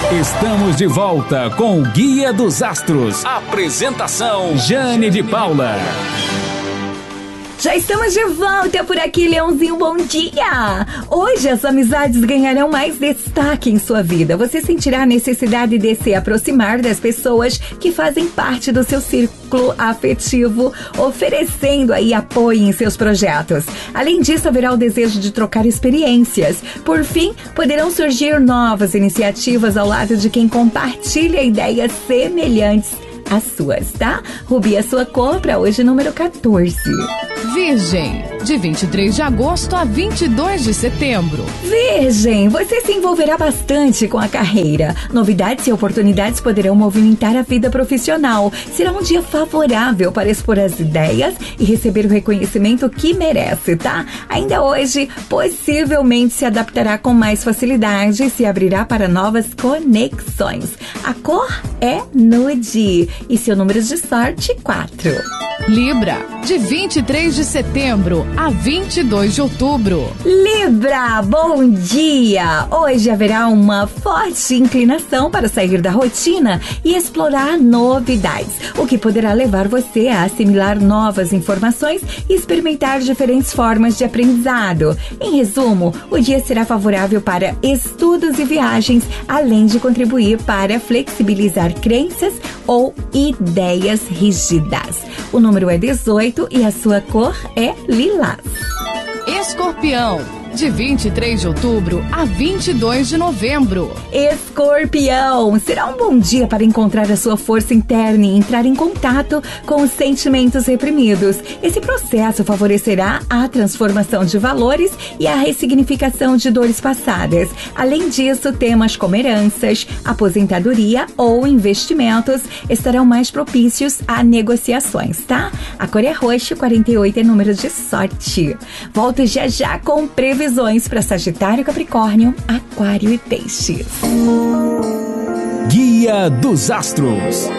Estamos de volta com o Guia dos Astros. Apresentação Jane de Paula. Já estamos de volta por aqui, Leãozinho, bom dia! Hoje as amizades ganharão mais destaque em sua vida. Você sentirá a necessidade de se aproximar das pessoas que fazem parte do seu círculo afetivo, oferecendo aí apoio em seus projetos. Além disso, haverá o desejo de trocar experiências. Por fim, poderão surgir novas iniciativas ao lado de quem compartilha ideias semelhantes às suas, tá? Rubi, a sua cor para hoje, número 14. Virgem, de 23 de agosto a 22 de setembro. Virgem, você se envolverá bastante com a carreira. Novidades e oportunidades poderão movimentar a vida profissional. Será um dia favorável para expor as ideias e receber o reconhecimento que merece, tá? Ainda hoje, possivelmente se adaptará com mais facilidade e se abrirá para novas conexões. A cor é nude e seu número de sorte, 4. Libra, de 23 de setembro a 22 de outubro. Libra, bom dia! Hoje haverá uma forte inclinação para sair da rotina e explorar novidades, o que poderá levar você a assimilar novas informações e experimentar diferentes formas de aprendizado. Em resumo, o dia será favorável para estudos e viagens, além de contribuir para flexibilizar crenças ou ideias rígidas. O número é 18 e a sua cor é lilás. Escorpião, de 23 de outubro a 22 de novembro. Escorpião, será um bom dia para encontrar a sua força interna e entrar em contato com os sentimentos reprimidos. Esse processo favorecerá a transformação de valores e a ressignificação de dores passadas. Além disso, temas como heranças, aposentadoria ou investimentos estarão mais propícios a negociações, tá? A cor é roxo, 48 é número de sorte. Volto já com previsões para Sagitário, Capricórnio, Aquário e Peixes. Guia dos Astros.